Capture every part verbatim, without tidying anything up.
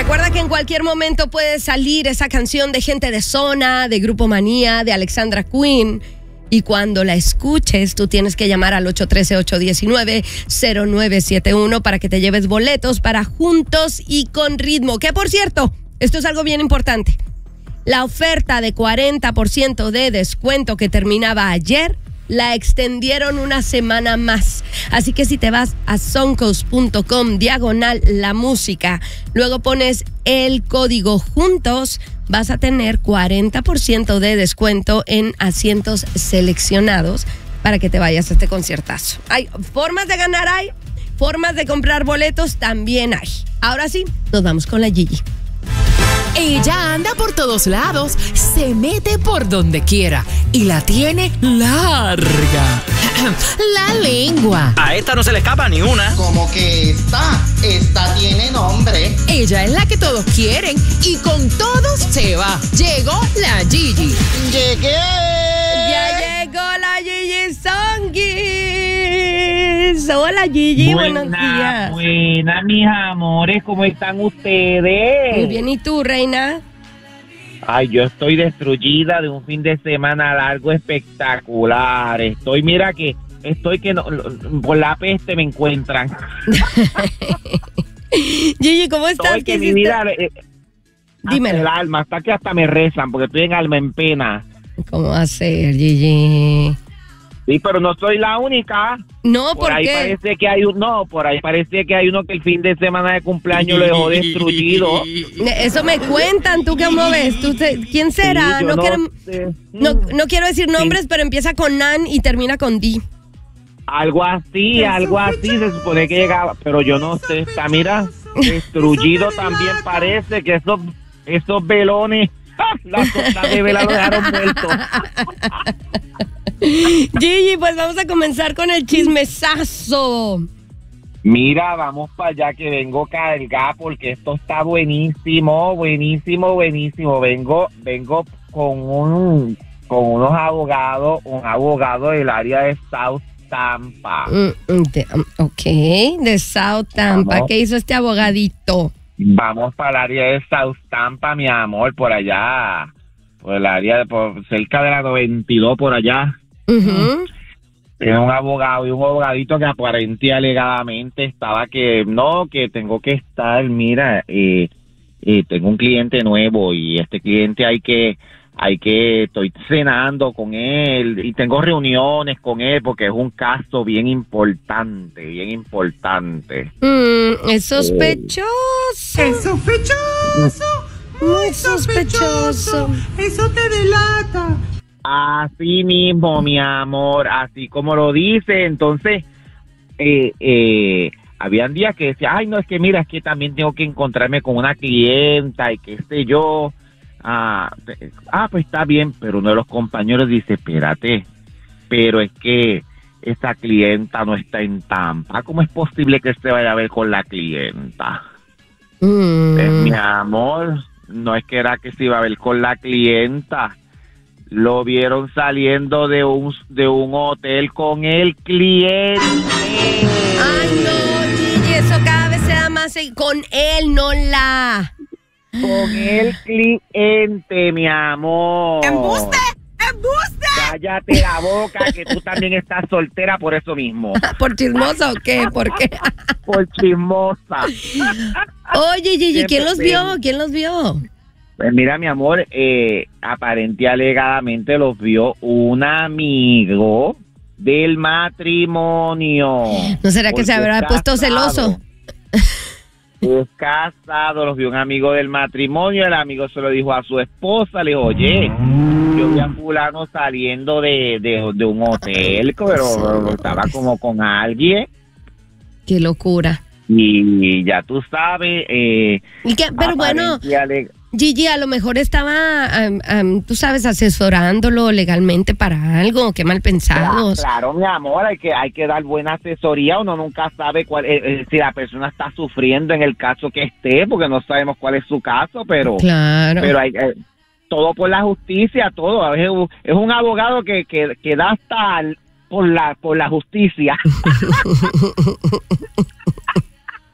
Recuerda que en cualquier momento puede salir esa canción de Gente de Zona, de Grupo Manía, de Alexandra Queen. Y cuando la escuches, tú tienes que llamar al ocho uno tres, ocho uno nueve, cero nueve siete uno para que te lleves boletos para Juntos y con Ritmo. Que por cierto, esto es algo bien importante. La oferta de cuarenta por ciento de descuento que terminaba ayer la extendieron una semana más. Así que si te vas a soncos punto com diagonal la música, luego pones el código Juntos, vas a tener cuarenta por ciento de descuento en asientos seleccionados para que te vayas a este conciertazo. Hay formas de ganar, hay formas de comprar boletos, también hay. Ahora sí, nos vamos con la Gigi. Ella anda por todos lados, se mete por donde quiera y la tiene larga. La lengua. A esta no se le escapa ni una. Como que esta, esta tiene nombre. Ella es la que todos quieren y con todos se va. Llegó la Gigi. Llegué. Ya llegó la Gigi Songuis. Hola Gigi, buena, buenos días. Buena, mis amores, ¿cómo están ustedes? Muy bien, ¿y tú, reina? Ay, yo estoy destruida de un fin de semana largo espectacular. Estoy, mira que, estoy que no, por la peste me encuentran. Gigi, ¿cómo estás? Estoy que mi vida, eh, dímelo. El alma, hasta que hasta me rezan, porque estoy en alma en pena. ¿Cómo va a ser, Gigi? Sí, pero no soy la única. No, por ¿por ahí qué? parece que hay un, no, por ahí parece que hay uno que el fin de semana de cumpleaños lo dejó destruido. Eso me cuentan, ¿tú cómo ves? ¿Tú te, ¿Quién será? Sí, no, no, quiero, sé. no, no quiero decir nombres, sí, pero empieza con Nan y termina con D. Algo así, algo así se supone que llegaba, pero yo no sé, está, mira, destruido también parece que esos, esos velones, las cosas de vela lo dejaron muerto. Gigi, pues vamos a comenzar con el chismesazo. Mira, vamos para allá que vengo cargada porque esto está buenísimo, buenísimo, buenísimo. Vengo, vengo con un, con unos abogados, un abogado del área de South Tampa. Mm, de, um, ok, de South Tampa. Vamos. ¿Qué hizo este abogadito? Vamos para el área de South Tampa, mi amor, por allá, por el área de, por cerca de la noventa y dos, por allá. Uh-huh. Tiene un abogado y un abogadito que aparentemente alegadamente estaba que no, que tengo que estar, mira, eh, eh, tengo un cliente nuevo y este cliente hay que, hay que, estoy cenando con él y tengo reuniones con él porque es un caso bien importante, bien importante. Mm, es sospechoso. Eh, es sospechoso. Muy sospechoso. Eso te delata. Así mismo, mi amor, así como lo dice. Entonces, eh, eh, habían días que decía, ay, no, es que mira, es que también tengo que encontrarme con una clienta y qué sé yo. Ah, ah, pues está bien, pero uno de los compañeros dice, espérate, pero es que esa clienta no está en Tampa. ¿Cómo es posible que se vaya a ver con la clienta? Mm. Eh, mi amor, no es que era que se iba a ver con la clienta. Lo vieron saliendo de un de un hotel con el cliente. Ay, no, Gigi, eso cada vez se da más con él, no la. Con el cliente, mi amor. ¡Embuste! ¡Embuste! Cállate la boca, que tú también estás soltera por eso mismo. ¿Por chismosa o qué? ¿Por qué? Por chismosa. Oye, Gigi, Siempre ¿quién los te... vio? ¿Quién los vio? Pues mira, mi amor, eh, aparente alegadamente los vio un amigo del matrimonio. ¿No será que se habrá puesto celoso? Es casado, los vio un amigo del matrimonio, el amigo se lo dijo a su esposa, le dijo, oye, yo vi a fulano saliendo de, de, de un hotel, pero estaba como con alguien. Qué locura. Y ya tú sabes. Eh, ¿Y qué? Pero bueno, Gigi, a lo mejor estaba, um, um, tú sabes, asesorándolo legalmente para algo. Qué mal pensados. Claro, claro, mi amor, hay que hay que dar buena asesoría. Uno nunca sabe cuál eh, eh, si la persona está sufriendo en el caso que esté, porque no sabemos cuál es su caso, pero claro. Pero hay eh, todo por la justicia, todo. Es un, es un abogado que, que, que da hasta por la por la justicia.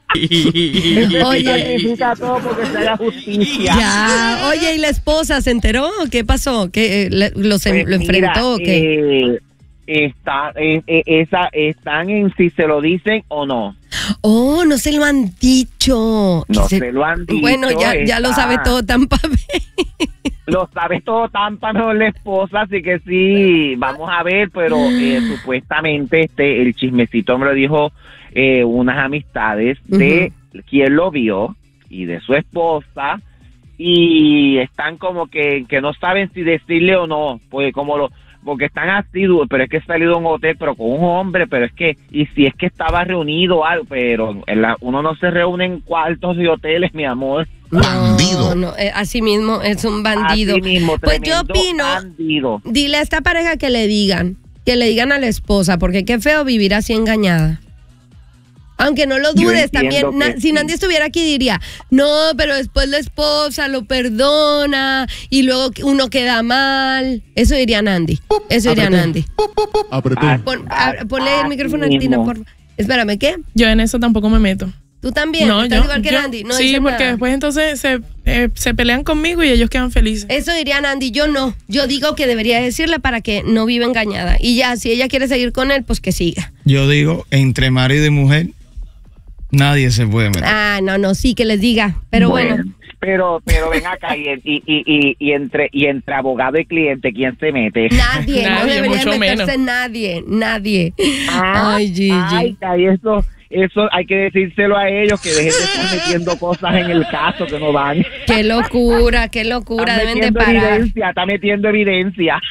Oye, Sacrifica todo porque se haga justicia. ya. Oye, ¿y la esposa se enteró? ¿Qué pasó? ¿Qué, eh, le- los en- Pues ¿Lo enfrentó o mira, qué? eh, está, eh, eh, esa, están en si se lo dicen o no. Oh, no se lo han dicho. No Que se lo han dicho. Bueno, ya, ya lo está- sabe todo Tampa Bay. Lo sabe todo Tampa, mejor la esposa, así que sí, vamos a ver, pero eh, supuestamente este el chismecito me lo dijo eh, unas amistades de quien lo vio y de su esposa, y están como que, que no saben si decirle o no, pues como lo porque están así, du- pero es que he salido a un hotel, pero con un hombre, pero es que, y si es que estaba reunido algo, pero en la- uno no se reúne en cuartos y hoteles, mi amor. Bandido. No, no, eh, así mismo es un bandido. Así mismo, Pues yo tremendo opino, bandido. dile a esta pareja que le digan, que le digan a la esposa, porque qué feo vivir así engañada. Aunque no lo Yo dudes, entiendo también, na- que si sí. Nandy estuviera aquí diría, no, pero después la esposa lo perdona y luego uno queda mal. Eso diría Nandy, eso diría Apreté. Nandy. Apreté. Ah, Pon- a- ponle el así micrófono a Tina, mismo. por favor. Espérame, ¿qué? Yo en eso tampoco me meto. ¿Tú también? No, ¿Estás yo, igual que yo- Nandy? No sí, dices porque nada. después entonces se, eh, se pelean conmigo y ellos quedan felices. Eso diría Nandy, yo no. Yo digo que debería decirle para que no viva engañada. Y ya, si ella quiere seguir con él, pues que siga. Yo digo, entre marido y mujer, nadie se puede meter. Ah, no, no, sí, que les diga. Pero bueno, Pero, pero ven acá, y, y, y, y, y entre y entre abogado y cliente, ¿quién se mete? nadie, no Nadie, debería mucho meterse menos. nadie, nadie. Ah, Ay, Gigi. Ay, ay, eso, eso hay que decírselo a ellos, que dejen de estar metiendo cosas en el caso que no van. Qué locura, qué locura, Está deben de metiendo parar. evidencia, está metiendo evidencia.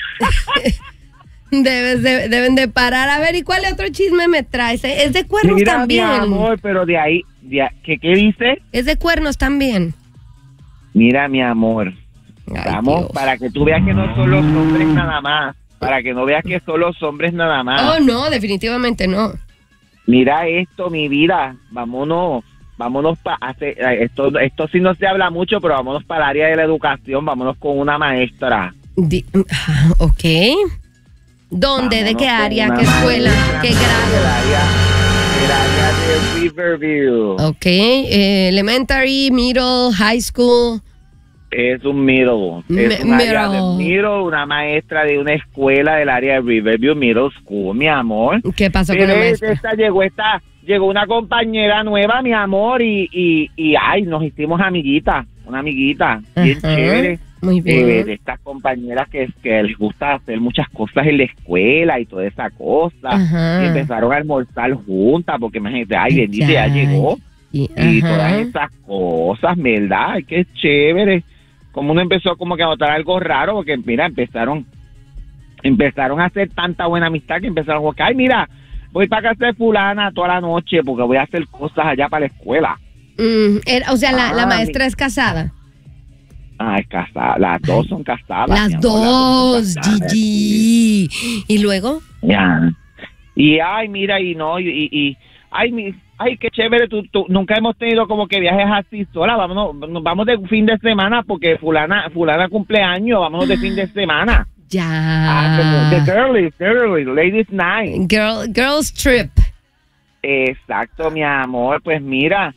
Debes de- deben de parar. A ver, ¿y cuál otro chisme me traes? Es de cuernos Mira, también. mi amor, pero de ahí, de a- ¿qué, ¿qué dice? Es de cuernos también. Mira, mi amor, Ay, vamos, Dios. para que tú veas que no son los hombres nada más, para que no veas que son los hombres nada más. Oh, no, definitivamente no. Mira esto, mi vida, vámonos, vámonos para hacer, esto, esto sí no se habla mucho, pero vámonos para el área de la educación, vámonos con una maestra. Di- ah, ok. ¿Dónde? ¿De Vámonos qué con área? una ¿Qué escuela? maestra ¿Qué Del grado? área, del área de Riverview. Ok. eh, elementary, middle, high school. Es un middle, Me- es un área de middle. middle, una maestra de una escuela del área de Riverview Middle School, mi amor. ¿Qué pasó con la Mire, maestra? esta llegó esta, llegó una compañera nueva, mi amor, y, y, y ay, nos hicimos amiguitas, una amiguita, bien Ajá, chévere. muy bien. Eh, de estas compañeras que, que les gusta hacer muchas cosas en la escuela y toda esa cosa. Ajá. Y empezaron a almorzar juntas, porque imagínate, ay, bendito, ya Ay, llegó. Y, Y ajá. todas esas cosas, ¿verdad? Ay, qué chévere. Como uno empezó como que a notar algo raro, porque mira, empezaron empezaron a hacer tanta buena amistad que empezaron a decir, ay, mira, voy para casa de fulana toda la noche porque voy a hacer cosas allá para la escuela. Mm, era- o sea, la, la Ah, maestra es casada. Ah, es casada, las dos son casadas. mi Las amor, dos, son casadas, Gigi. ¿Y luego? Ya. Y ay, mira, y no, y, y, y- ay, mi, ay, qué chévere, tú, tú, nunca hemos tenido como que viajes así sola, vámonos, nos vamos de fin de semana porque fulana, fulana cumpleaños, vámonos de fin de semana. Ah, como Ya. the girlies, girlies, ladies night. Girl, girls trip. Exacto, mi amor, pues mira,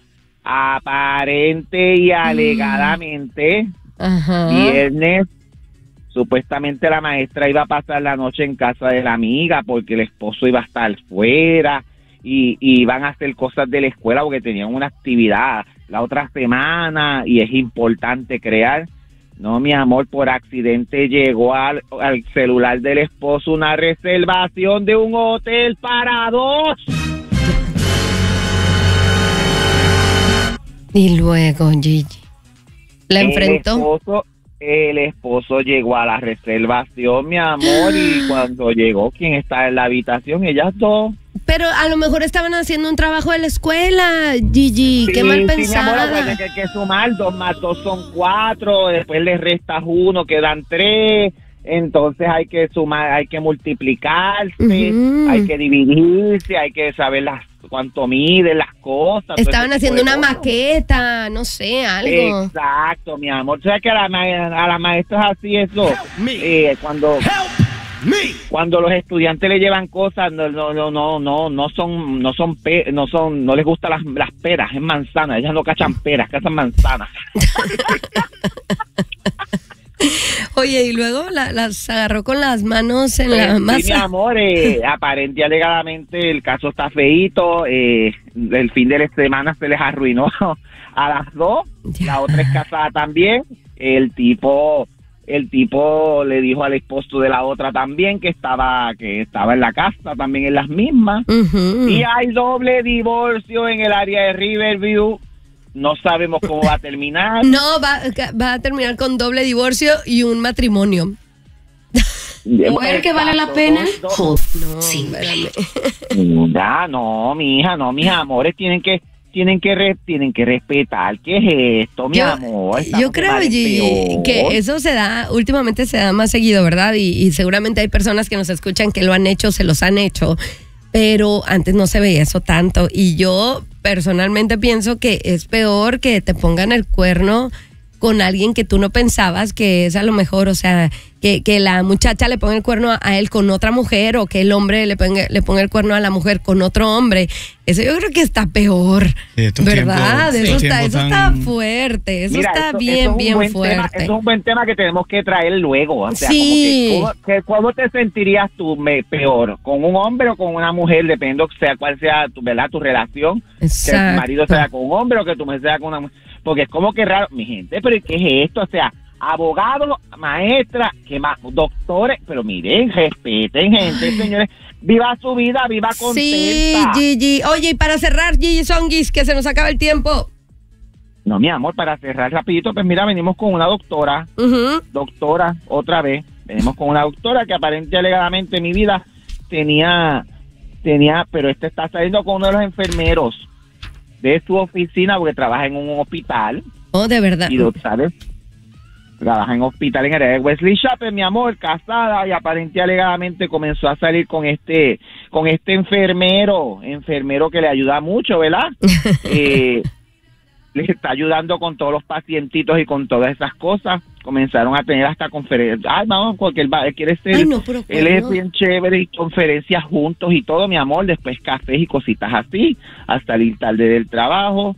aparente y alegadamente, Ajá. viernes, supuestamente la maestra iba a pasar la noche en casa de la amiga porque el esposo iba a estar fuera y, y iban a hacer cosas de la escuela porque tenían una actividad la otra semana y es importante crear. No, mi amor, por accidente llegó al, al celular del esposo una reservación de un hotel para dos. Y luego, Gigi. ¿La enfrentó? El esposo, el esposo llegó a la reservación, mi amor, y cuando llegó, ¿quién está en la habitación? Ellas dos. Pero a lo mejor estaban haciendo un trabajo de la escuela, Gigi. Qué Sí, mal sí, mi amor, pensada. acuérdate que hay que sumar, dos más dos son cuatro, después le restas uno, quedan tres, entonces hay que sumar, hay que multiplicarse, Ujú. hay que dividirse, hay que saber las cuánto miden las cosas. todo Estaban ese tipo haciendo de una cosas. maqueta, no sé, algo. Exacto, mi amor. ¿Sabes que a la, ma- a la maestra es así eso? Eh, cuando Cuando los estudiantes le llevan cosas, no, no, no, no, no, no son, no son, pe, no son, no les gustan las, las peras, es manzana. Ellas no cachan peras, cachan manzanas. Oye, y luego la, las agarró con las manos en Pues, la sí, masa. mi amor, eh, aparente y alegadamente el caso está feíto. Eh, el fin de la semana se les arruinó a las dos. Ya. La otra es casada también. El tipo, el tipo le dijo al esposo de la otra también que estaba, que estaba en la casa también en las mismas. Ujú. Y hay doble divorcio en el área de Riverview. No sabemos cómo va a terminar. No, va, va a terminar con doble divorcio y un matrimonio. ¿Mujer que vale la pena? Dos- dos- No, Simple. espérame. Ya, no, mija, no, mis amores, tienen que, tienen que, re- tienen que respetar. ¿Qué es esto, mi Yo, amor? Estamos yo de creo, mal en Gigi, peor. que eso se da, últimamente se da más seguido, ¿verdad? Y, y seguramente hay personas que nos escuchan que lo han hecho, se los han hecho, pero antes no se veía eso tanto. Y yo personalmente pienso que es peor que te pongan el cuerno con alguien que tú no pensabas que es a lo mejor, o sea, que, que la muchacha le ponga el cuerno a, a él con otra mujer o que el hombre le ponga, le ponga el cuerno a la mujer con otro hombre. Eso yo creo que está peor, Sí, estos ¿verdad? tiempos- eso estos está, tiempos eso tan- está fuerte, eso Mira, está eso- bien, eso es un bien buen fuerte. tema, eso es un buen tema que tenemos que traer luego. O sea, Sí. como que, ¿cómo, que- ¿cómo te sentirías tú me, peor? ¿Con un hombre o con una mujer? Depende, sea cuál sea tu, ¿verdad? tu relación. Que Exacto. tu marido sea con un hombre o que tu mujer sea con una mujer. Porque es como que raro. Mi gente, ¿pero qué es esto? O sea, abogados, maestras, que más, doctores. Pero miren, respeten, gente, señores. Viva su vida, viva contenta. Sí, Gigi. Oye, y para cerrar, Gigi Songuis, que se nos acaba el tiempo. No, mi amor, para cerrar rapidito, pues mira, venimos con una doctora. Ujú. doctora, otra vez, venimos con una doctora que aparentemente alegadamente mi vida tenía, tenía, pero este está saliendo con uno de los enfermeros de su oficina porque trabaja en un hospital Oh, de verdad. y, ¿sabes? Trabaja en hospital en el área de Wesley Chapel, mi amor, casada y aparentemente alegadamente comenzó a salir con este, con este enfermero, enfermero que le ayuda mucho, ¿verdad? eh, les está ayudando con todos los pacientitos y con todas esas cosas. Comenzaron a tener hasta conferencias. Ay, vamos, porque él, va, él quiere ser, Ay, no, pero él es ¿cuándo? bien chévere y conferencias juntos y todo, mi amor. Después cafés y cositas así, hasta salir tarde del trabajo.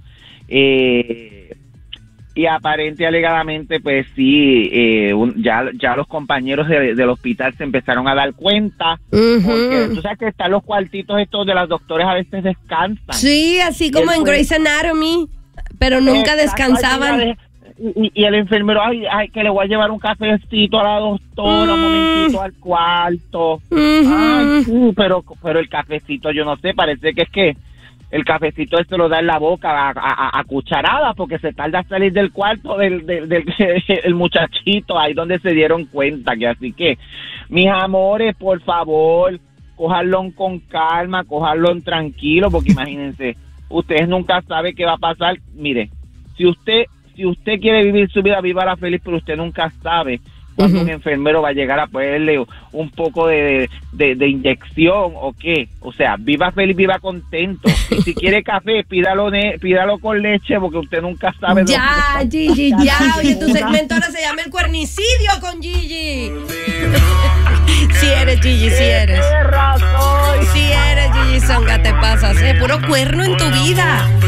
Eh, y aparente alegadamente, pues sí, eh, un- ya, ya los compañeros de- del hospital se empezaron a dar cuenta. Porque Ujú. tú sabes que están los cuartitos estos de las doctores a veces descansan. Sí, así Y como él en fue- Grey's Anatomy, pero nunca Exacto, descansaban. ay, mira, Y, y el enfermero, ay, ay, que le voy a llevar un cafecito a la doctora, un Mm. momentito al cuarto. Ujú. Ay, sí, pero, pero el cafecito, yo no sé, parece que es que el cafecito este lo da en la boca a, a, a cucharadas porque se tarda a salir del cuarto del, del, del el muchachito, ahí donde se dieron cuenta que así que, mis amores, por favor, cojanlo con calma, cojanlo tranquilo, porque imagínense, ustedes nunca saben qué va a pasar. Mire, si usted si usted quiere vivir su vida, vívala feliz, pero usted nunca sabe cuando Ujú. un enfermero va a llegar a ponerle un poco de, de, de inyección o qué. O sea, viva feliz, viva contento. Y si quiere café, pídalo, ne- pídalo con leche, porque usted nunca sabe dónde Ya, está. Gigi, ya. Oye, tu segmento ahora se llama El Cuernicidio con Gigi. Si eres, Gigi, si eres. ¡Qué razón! Si eres, Gigi Songa, te pasas, ¿eh? Puro cuerno en tu vida.